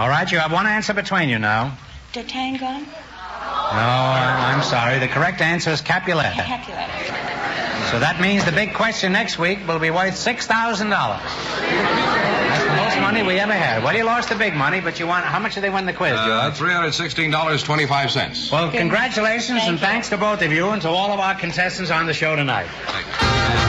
All right, you have one answer between you now. Tatangon? No, I'm sorry. The correct answer is Capulet. Capulet. So that means the big question next week will be worth $6,000. That's the most money we ever had. Well, you lost the big money, but you won. How much did they win the quiz, George? $316.25. Well, congratulations and thanks to both of you and to all of our contestants on the show tonight. Thank you.